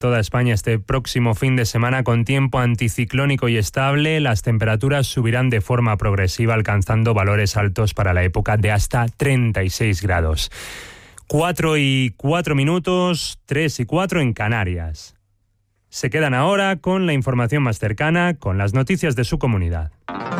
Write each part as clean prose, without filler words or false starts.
toda España este próximo fin de semana con tiempo anticiclónico y estable. Las temperaturas subirán de forma progresiva, alcanzando valores altos para la época de hasta 36 grados. 4:04, 3:04 en Canarias. Se quedan ahora con la información más cercana, con las noticias de su comunidad.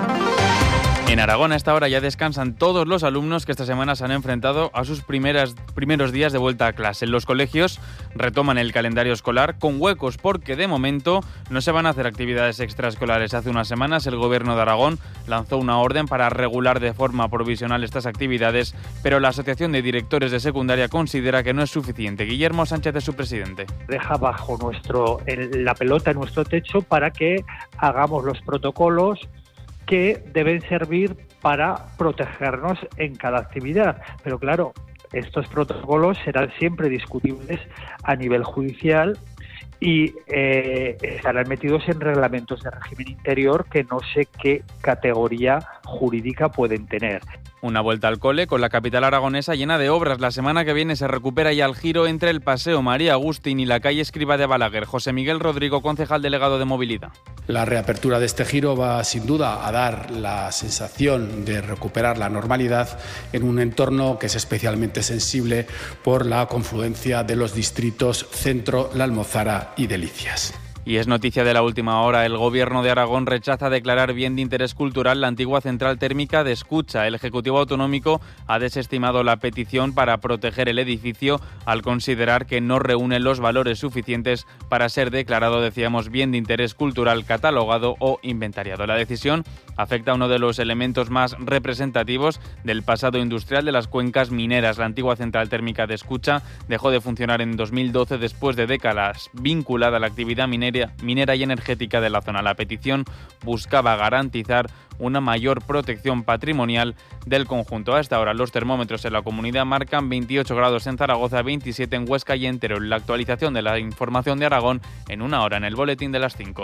En Aragón a esta hora ya descansan todos los alumnos que esta semana se han enfrentado a sus primeros días de vuelta a clase. Los colegios retoman el calendario escolar con huecos porque de momento no se van a hacer actividades extraescolares. Hace unas semanas el Gobierno de Aragón lanzó una orden para regular de forma provisional estas actividades, pero la Asociación de Directores de Secundaria considera que no es suficiente. Guillermo Sánchez es su presidente. Deja bajo la pelota en nuestro techo para que hagamos los protocolos que deben servir para protegernos en cada actividad. Pero claro, estos protocolos serán siempre discutibles a nivel judicial y estarán metidos en reglamentos de régimen interior que no sé qué categoría jurídica pueden tener. Una vuelta al cole con la capital aragonesa llena de obras. La semana que viene se recupera ya el giro entre el Paseo María Agustín y la calle Escriba de Balaguer. José Miguel Rodrigo, concejal delegado de Movilidad. La reapertura de este giro va sin duda a dar la sensación de recuperar la normalidad en un entorno que es especialmente sensible por la confluencia de los distritos Centro, La Almozara y Delicias. Y es noticia de la última hora. El Gobierno de Aragón rechaza declarar bien de interés cultural la antigua central térmica de Escucha. El Ejecutivo Autonómico ha desestimado la petición para proteger el edificio al considerar que no reúne los valores suficientes para ser declarado, decíamos, bien de interés cultural catalogado o inventariado. La decisión afecta a uno de los elementos más representativos del pasado industrial de las cuencas mineras. La antigua central térmica de Escucha dejó de funcionar en 2012 después de décadas vinculada a la actividad minera y energética de la zona. La petición buscaba garantizar una mayor protección patrimonial del conjunto. A esta hora los termómetros en la comunidad marcan 28 grados en Zaragoza, 27 en Huesca y en Teruel. La actualización de la información de Aragón en una hora en el boletín de las 5.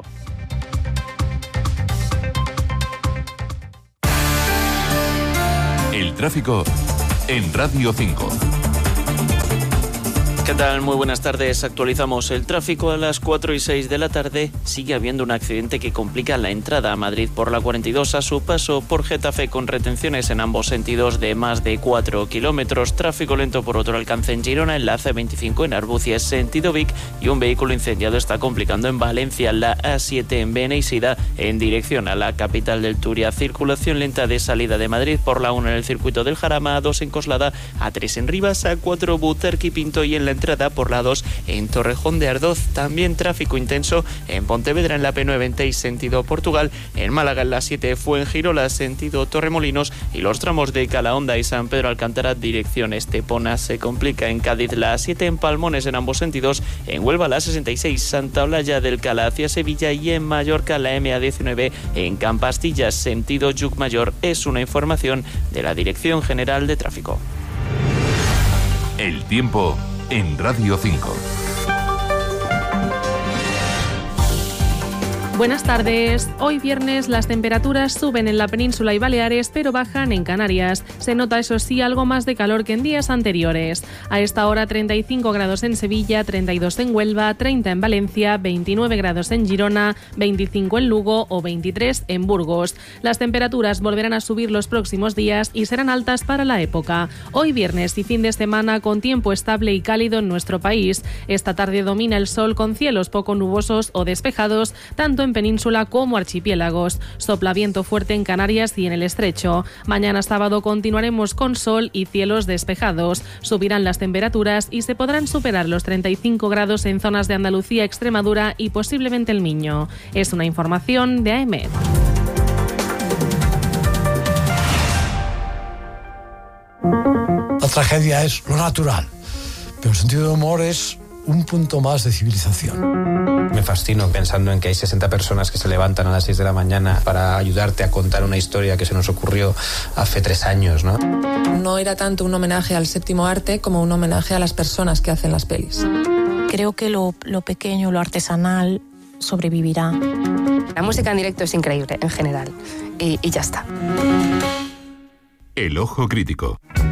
El tráfico en Radio 5. ¿Qué tal? Muy buenas tardes. Actualizamos el tráfico a las 4:06 de la tarde. Sigue habiendo un accidente que complica la entrada a Madrid por la 42 a su paso por Getafe con retenciones en ambos sentidos de más de 4 kilómetros. Tráfico lento por otro alcance en Girona, en la C25 en Arbucies, sentido Vic, y un vehículo incendiado está complicando en Valencia la A7 en Beneixida en dirección a la capital del Turia. Circulación lenta de salida de Madrid por la 1 en el circuito del Jarama, A2 en Coslada, A3 en Rivas, A4 Butarque y Pinto y en la entrada por la 2 en Torrejón de Ardoz. También tráfico intenso en Pontevedra en la P96 sentido Portugal, en Málaga en la 7 Fuengirola sentido Torremolinos y los tramos de Calahonda y San Pedro Alcántara dirección Estepona. Se complica en Cádiz la 7 en Palmones en ambos sentidos, en Huelva la 66 Santa Olalla del Cala hacia Sevilla y en Mallorca la MA19 en Campastillas sentido Llucmayor. Es una información de la Dirección General de Tráfico. El tiempo en Radio 5. Buenas tardes. Hoy viernes las temperaturas suben en la península y Baleares, pero bajan en Canarias. Se nota, eso sí, algo más de calor que en días anteriores. A esta hora 35 grados en Sevilla, 32 en Huelva, 30 en Valencia, 29 grados en Girona, 25 en Lugo o 23 en Burgos. Las temperaturas volverán a subir los próximos días y serán altas para la época. Hoy viernes y fin de semana con tiempo estable y cálido en nuestro país. Esta tarde domina el sol con cielos poco nubosos o despejados, tanto en península como archipiélagos. Sopla viento fuerte en Canarias y en el Estrecho. Mañana sábado continuaremos con sol y cielos despejados. Subirán las temperaturas y se podrán superar los 35 grados en zonas de Andalucía, Extremadura y posiblemente el Miño. Es una información de AEMET. La tragedia es lo natural, pero el sentido de humor es un punto más de civilización. Me fascino pensando en que hay 60 personas que se levantan a las 6 de la mañana para ayudarte a contar una historia que se nos ocurrió hace 3 años, ¿no? No era tanto un homenaje al séptimo arte como un homenaje a las personas que hacen las pelis. Creo que lo pequeño, lo artesanal, sobrevivirá. La música en directo es increíble, en general. Y ya está. El ojo crítico.